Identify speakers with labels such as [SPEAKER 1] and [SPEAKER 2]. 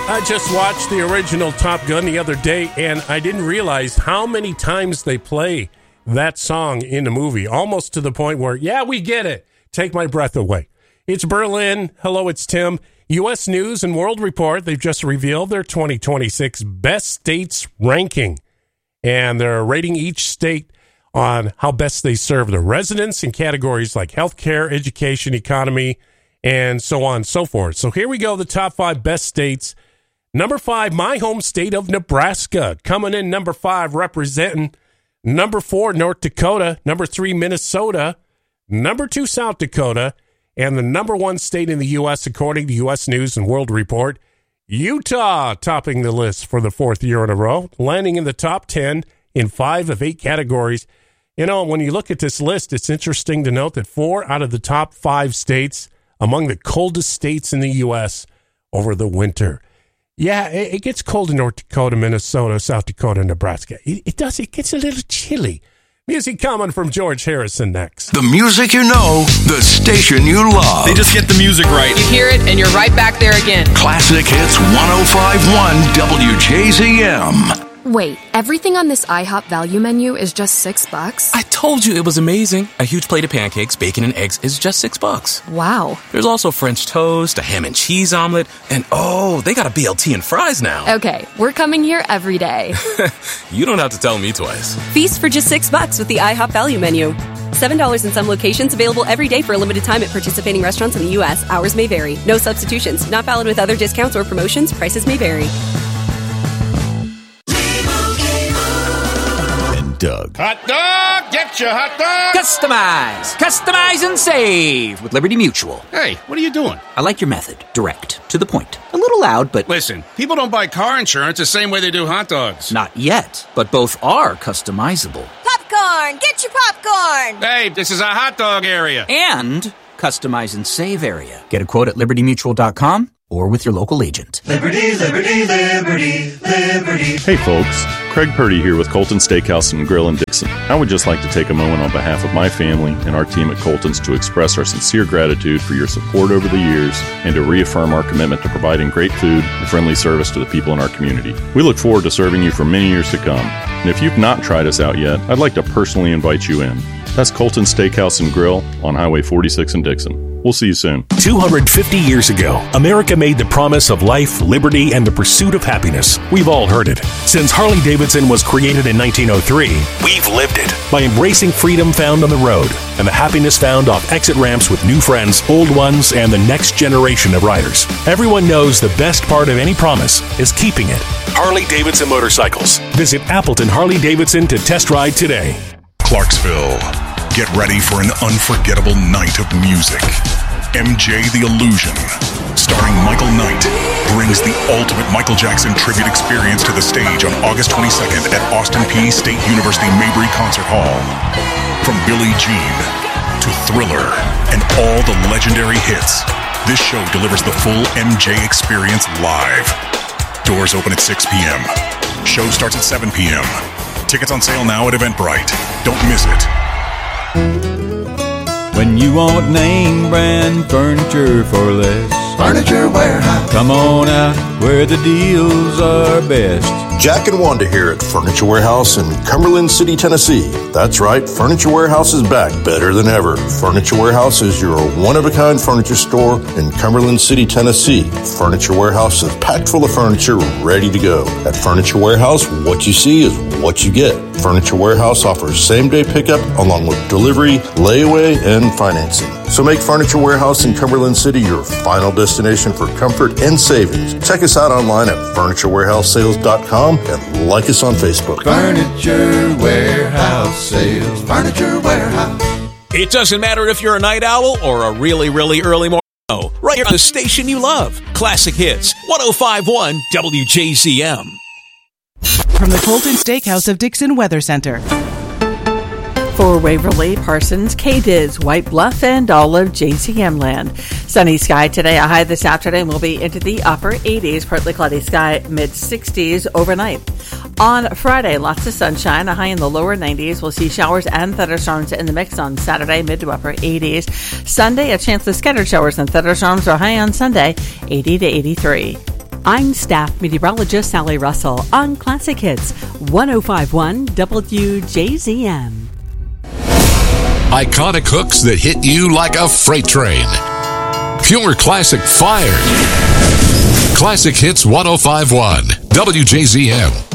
[SPEAKER 1] I just watched the original Top Gun the other day, and I didn't realize how many times they play that song in the movie, almost to the point where, yeah, we get it. Take my breath away. It's Berlin. Hello, it's Tim. U.S. News and World Report, they've just revealed their 2026 Best States ranking, and they're rating each state on how best they serve their residents in categories like healthcare, education, economy, and so on and so forth. So here we go, the top 5 best states. Number 5, my home state of Nebraska. Coming in number 5, representing. Number 4, North Dakota. Number 3, Minnesota. Number 2, South Dakota. And the number 1 state in the U.S., according to U.S. News and World Report, Utah, topping the list for the 4th year in a row, landing in the top 10 in 5 of 8 categories. You know, when you look at this list, it's interesting to note that 4 out of the top 5 states among the coldest states in the U.S. over the winter. Yeah, it gets cold in North Dakota, Minnesota, South Dakota, Nebraska. It does. It gets a little chilly. Music coming from George Harrison next.
[SPEAKER 2] The music you know, the station you love.
[SPEAKER 3] They just get the music right.
[SPEAKER 4] You hear it, and you're right back there again.
[SPEAKER 2] Classic Hits 105.1 WJZM.
[SPEAKER 5] Wait, everything on this IHOP value menu is just $6?
[SPEAKER 3] I told you it was amazing. A huge plate of pancakes, bacon, and eggs is just $6.
[SPEAKER 5] Wow.
[SPEAKER 3] There's also French toast, a ham and cheese omelet, and they got a BLT and fries now.
[SPEAKER 5] Okay, we're coming here every day.
[SPEAKER 3] You don't have to tell me twice.
[SPEAKER 6] Feast for just $6 with the IHOP value menu. $7 in some locations, available every day for a limited time at participating restaurants in the U.S. Hours may vary. No substitutions. Not valid with other discounts or promotions. Prices may vary.
[SPEAKER 7] Doug.
[SPEAKER 8] Hot dog! Get your hot dog!
[SPEAKER 9] Customize and save with Liberty Mutual.
[SPEAKER 8] Hey, what are you doing?
[SPEAKER 9] I like your method. Direct. To the point. A little loud, but...
[SPEAKER 8] Listen, people don't buy car insurance the same way they do hot dogs.
[SPEAKER 9] Not yet, but both are customizable.
[SPEAKER 10] Popcorn! Get your popcorn!
[SPEAKER 8] Hey, this is a hot dog area.
[SPEAKER 9] And customize and save area. Get a quote at libertymutual.com or with your local agent.
[SPEAKER 11] Liberty, liberty, liberty, liberty.
[SPEAKER 12] Hey folks, Craig Purdy here with Colton Steakhouse and Grill in Dixon. I would just like to take a moment on behalf of my family and our team at Colton's to express our sincere gratitude for your support over the years and to reaffirm our commitment to providing great food and friendly service to the people in our community. We look forward to serving you for many years to come. And if you've not tried us out yet, I'd like to personally invite you in. That's Colton Steakhouse and Grill on Highway 46 in Dixon. We'll see you soon.
[SPEAKER 13] 250 years ago, America made the promise of life, liberty, and the pursuit of happiness. We've all heard it. Since Harley-Davidson was created in 1903, we've lived it by embracing freedom found on the road and the happiness found off exit ramps with new friends, old ones, and the next generation of riders. Everyone knows the best part of any promise is keeping it. Harley-Davidson Motorcycles. Visit Appleton Harley-Davidson to test ride today.
[SPEAKER 14] Clarksville. Get ready for an unforgettable night of music. MJ the Illusion, starring Michael Knight, brings the ultimate Michael Jackson tribute experience to the stage on August 22nd at Austin Peay State University Mabry Concert Hall. From Billie Jean to Thriller and all the legendary hits, this show delivers the full MJ experience live. Doors open at 6 p.m. Show starts at 7 p.m. Tickets on sale now at Eventbrite. Don't miss it.
[SPEAKER 15] When you want name brand furniture for less,
[SPEAKER 11] Furniture Warehouse.
[SPEAKER 15] Come on out where the deals are best.
[SPEAKER 16] Jack and Wanda here at Furniture Warehouse in Cumberland City, Tennessee. That's right, Furniture Warehouse is back better than ever. Furniture Warehouse is your one-of-a-kind furniture store in Cumberland City, Tennessee. Furniture Warehouse is packed full of furniture ready to go. At Furniture Warehouse, what you see is what you get. Furniture Warehouse offers same-day pickup along with delivery, layaway, and financing. So make Furniture Warehouse in Cumberland City your final destination for comfort and savings. Check us out online at FurnitureWarehouseSales.com and like us on Facebook.
[SPEAKER 11] Furniture Warehouse Sales. Furniture Warehouse.
[SPEAKER 17] It doesn't matter if you're a night owl or a really, really early morning. Right here on the station you love. Classic Hits, 105.1 WJZM.
[SPEAKER 18] From the Colton Steakhouse of Dixon Weather Center.
[SPEAKER 19] For Waverly, Parsons, K-Diz, White Bluff, and all of JCM land. Sunny sky today. A high this afternoon will be into the upper 80s. Partly cloudy sky, mid-60s overnight. On Friday, lots of sunshine. A high in the lower 90s. We'll see showers and thunderstorms in the mix on Saturday, mid to upper 80s. Sunday, a chance of scattered showers and thunderstorms are high on Sunday, 80 to 83. I'm staff meteorologist Sally Russell on Classic Hits 105.1 WJZM.
[SPEAKER 7] Iconic hooks that hit you like a freight train. Pure classic fired. Classic Hits 105.1 WJZM.